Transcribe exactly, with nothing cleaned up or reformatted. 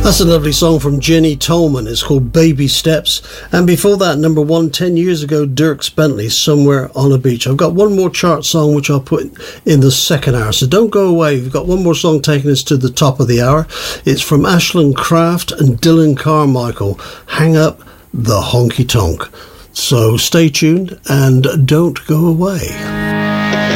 That's a lovely song from Jenny Tolman. It's called Baby Steps. And before that, number one, ten years ago, Dierks Bentley, Somewhere on a Beach. I've got one more chart song which I'll put in the second hour, so don't go away. We've got one more song taking us to the top of the hour. It's from Ashland Craft and Dylan Carmichael, Hang Up the Honky Tonk. So stay tuned and don't go away.